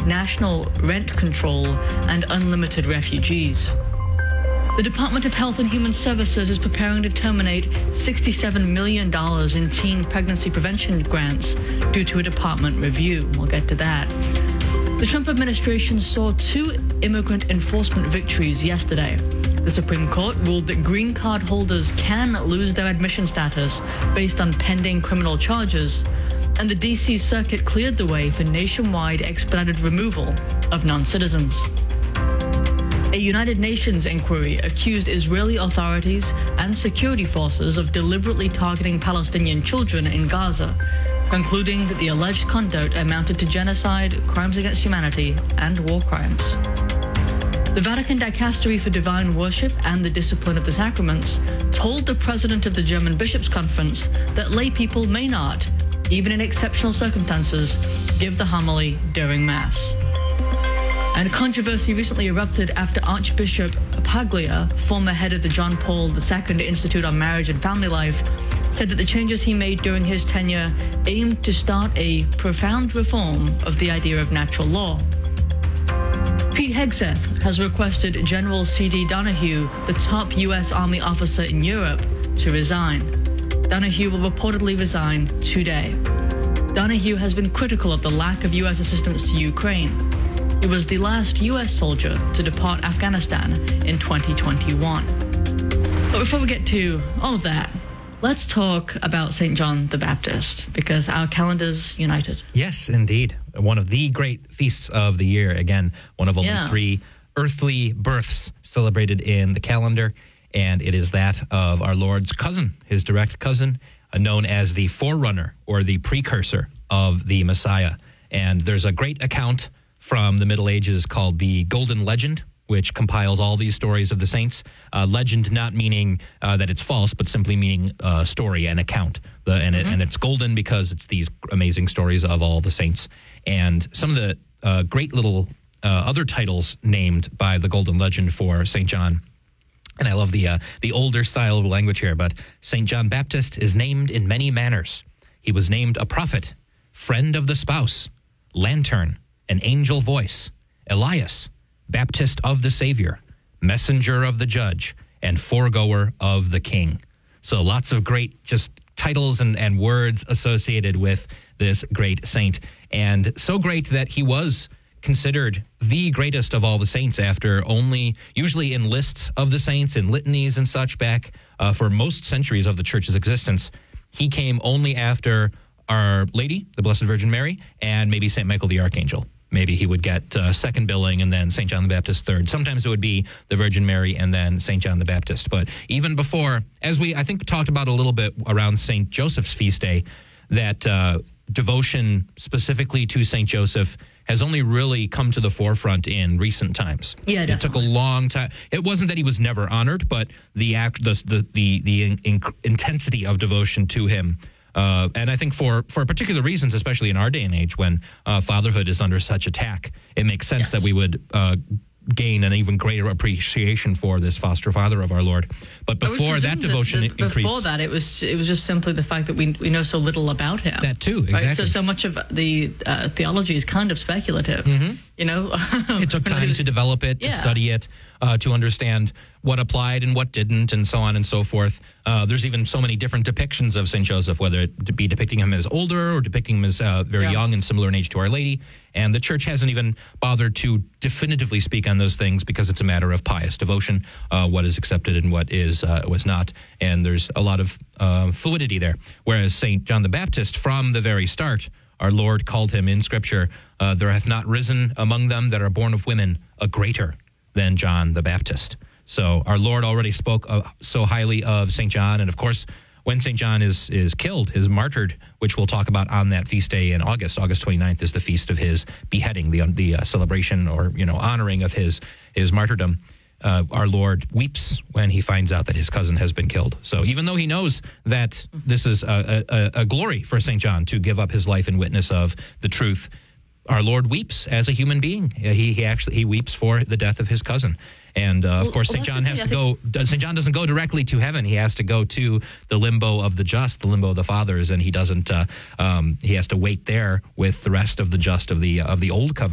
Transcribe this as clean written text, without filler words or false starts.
national rent control, and unlimited refugees. The Department of Health and Human Services is preparing to terminate $67 million in teen pregnancy prevention grants due to a department review. We'll get to that. The Trump administration saw 2 immigrant enforcement victories yesterday. The Supreme Court ruled that green card holders can lose their admission status based on pending criminal charges, and the D.C. Circuit cleared the way for nationwide expedited removal of non-citizens. A United Nations inquiry accused Israeli authorities and security forces of deliberately targeting Palestinian children in Gaza, concluding that the alleged conduct amounted to genocide, crimes against humanity, and war crimes. The Vatican Dicastery for Divine Worship and the Discipline of the Sacraments told the president of the German Bishops' Conference that lay people may not, even in exceptional circumstances, give the homily during Mass. And controversy recently erupted after Archbishop Paglia, former head of the John Paul II Institute on Marriage and Family Life, said that the changes he made during his tenure aimed to start a profound reform of the idea of natural law. Pete Hegseth has requested General C.D. Donahue, the top U.S. Army officer in Europe, to resign. Donahue will reportedly resign today. Donahue has been critical of the lack of U.S. assistance to Ukraine. He was the last U.S. soldier to depart Afghanistan in 2021. But before we get to all of that, let's talk about St. John the Baptist, because our calendar's united. Yes, indeed. One of the great feasts of the year. Again, one of only 3 earthly births celebrated in the calendar, and it is that of our Lord's cousin, his direct cousin, known as the forerunner or the precursor of the Messiah. And there's a great account from the Middle Ages called the Golden Legend, which compiles all these stories of the saints. Legend not meaning that it's false, but simply meaning story and account. And it's golden because it's these amazing stories of all the saints. And some of the great little other titles named by the Golden Legend for St. John. And I love the older style of language here, but St. John Baptist is named in many manners. He was named a prophet, friend of the spouse, lantern, an angel voice, Elias, Baptist of the Savior, messenger of the judge, and foregoer of the king. So lots of great just titles and words associated with this great saint. And so great that he was considered the greatest of all the saints after only, usually in lists of the saints, in litanies and such back for most centuries of the church's existence. He came only after Our Lady, the Blessed Virgin Mary, and maybe St. Michael the Archangel. Maybe he would get second billing and then St. John the Baptist third. Sometimes it would be the Virgin Mary and then St. John the Baptist. But even before, as we, I think, talked about a little bit around St. Joseph's feast day, that devotion specifically to St. Joseph has only really come to the forefront in recent times. Yeah, it took a long time. It wasn't that he was never honored, but the intensity of devotion to him. And I think for particular reasons, especially in our day and age when fatherhood is under such attack, it makes sense that we would gain an even greater appreciation for this foster father of our Lord. But before that devotion increased. Before that, it was just simply the fact that we know so little about him. That too, exactly. Right? So much of the theology is kind of speculative. Mm-hmm. You know, it took time to develop it, to study it, to understand what applied and what didn't, and so on and so forth. There's even so many different depictions of St. Joseph, whether it be depicting him as older or depicting him as very young and similar in age to Our Lady. And the church hasn't even bothered to definitively speak on those things because it's a matter of pious devotion, what is accepted and what was not. And there's a lot of fluidity there. Whereas St. John the Baptist, from the very start, our Lord called him in Scripture, there hath not risen among them that are born of women a greater than John the Baptist. So our Lord already spoke so highly of St. John. And of course, when St. John is killed, is martyred, which we'll talk about on that feast day in August 29th is the feast of his beheading, the celebration or, honoring of his martyrdom. Our Lord weeps when he finds out that his cousin has been killed. So even though he knows that this is a glory for St. John to give up his life in witness of the truth, our Lord weeps as a human being. He weeps for the death of his cousin. And of course, St. John has to go. St. John doesn't go directly to heaven. He has to go to the limbo of the just, the limbo of the fathers, and he doesn't. He has to wait there with the rest of the just of the old covenant.